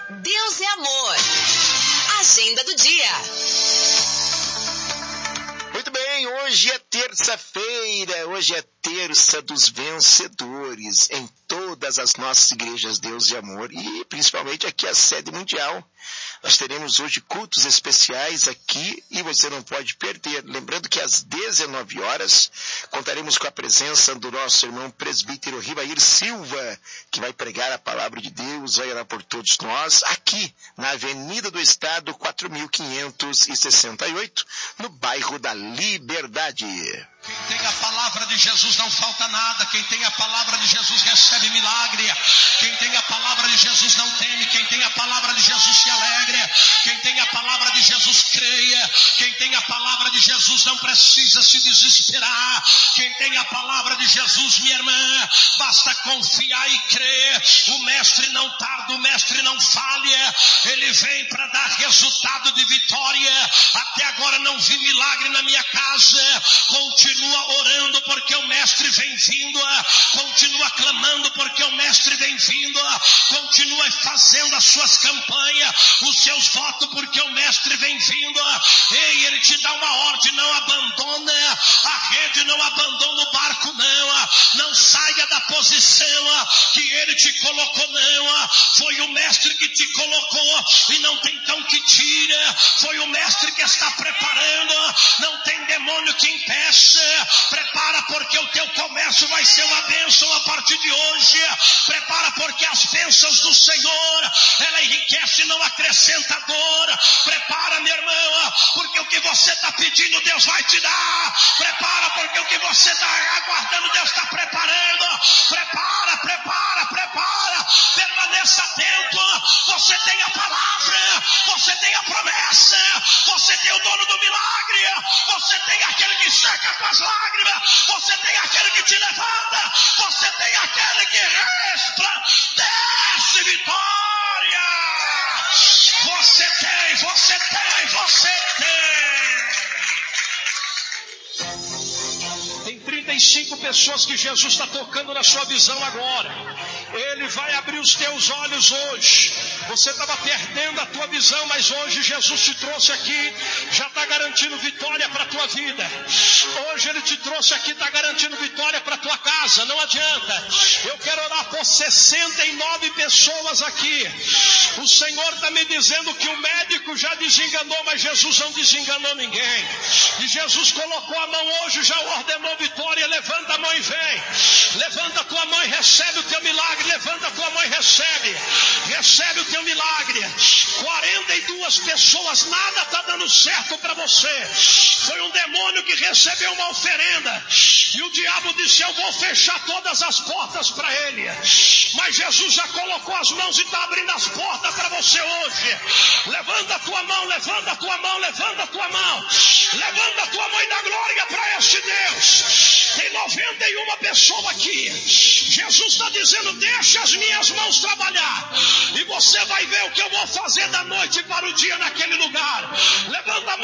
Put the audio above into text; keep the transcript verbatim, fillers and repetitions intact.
Deus é amor. Agenda do dia. Muito bem, hoje é terça-feira, hoje é terça dos vencedores em todas as nossas igrejas Deus de Amor e principalmente aqui a sede mundial. Nós teremos hoje cultos especiais aqui e você não pode perder. Lembrando que às dezenove horas contaremos com a presença do nosso irmão presbítero Rivair Silva, que vai pregar a palavra de Deus, vai orar por todos nós, aqui na Avenida do Estado quatro mil quinhentos e sessenta e oito, no bairro da Liberdade. Quem tem a palavra de Jesus não falta nada. Quem tem a palavra de Jesus recebe milagre. Quem tem a palavra de Jesus não teme. Quem tem a palavra de Jesus se alegra. Quem tem a palavra de Jesus creia. Quem tem a palavra de Jesus não precisa se desesperar. Quem tem a palavra de Jesus, minha irmã, basta confiar e crer. O mestre não tarda, o mestre não falha. Ele vem para dar resultado de vitória. Até agora não vi milagre na minha casa. Continua orando porque o mestre vem vindo. Continua clamando porque o mestre vem vindo. Continua fazendo as suas campanhas, os seus votos porque o mestre vem vindo. Ei, ele te dá uma ordem, não abandona a rede, não abandona o barco, não. Não saia da posição que ele te colocou, não. Foi o mestre que te colocou e não tem cão que tira. Foi o mestre que está preparando, não tem demônio que impeça. Prepara porque o teu comércio vai ser uma bênção a partir de hoje. Prepara porque as bênçãos do Senhor, ela enriquece e não acrescenta dor. Prepara, meu irmão, porque o que você está pedindo Deus vai te dar. Prepara porque o que você está aguardando Deus está preparando. Prepara, prepara, prepara. Permaneça atento. Você tem a palavra, você tem a promessa, você tem o dono do milagre, você tem aquele que seca com as lágrimas, você tem aquele que te levanta, você tem aquele que resplandece vitória. Você tem, você tem, você tem. Tem trinta e cinco pessoas que Jesus está tocando na sua visão agora. Ele vai abrir os teus olhos hoje. Você estava perdendo a tua visão, mas hoje Jesus te trouxe aqui, já está garantindo vitória para a tua vida. Hoje Ele te trouxe aqui, está garantindo vitória para a tua casa. Não adianta. Eu quero orar por sessenta e nove pessoas aqui. O Senhor está me dizendo que o médico já desenganou, mas Jesus não desenganou ninguém. E Jesus colocou a mão hoje, já ordenou vitória. Levanta a mão e vem. Levanta a tua mão e recebe o teu milagre. Levanta a tua mão e recebe. Recebe o teu milagre. quarenta e duas pessoas, nada está dando certo para você. Foi um demônio que recebeu uma oferenda. E o diabo disse: eu vou fechar todas as portas para ele. Mas Jesus já colocou as mãos e está abrindo as portas para você hoje. Levanta a tua mão, levanta a tua mão, levanta a tua mão. Levanta a tua mão e dá glória para este Deus. Tem noventa e uma pessoas aqui. Jesus está dizendo: deixa as minhas mãos trabalhar. E você vai ver o que eu vou fazer da noite para o dia naquele lugar. Levanta a mão.